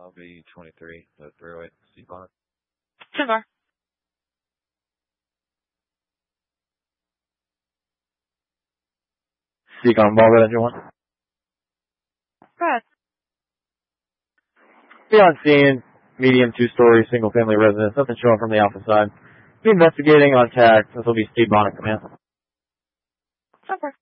I'll be 23, the 308, Steve Bonnet. 10-4. Seacon, Margaret, engine 1. Go ahead. Be on scene, medium 2-story, single-family residence. Nothing showing from the alpha side. Be investigating on tag. This will be Steve Bonnet, command. 10-4.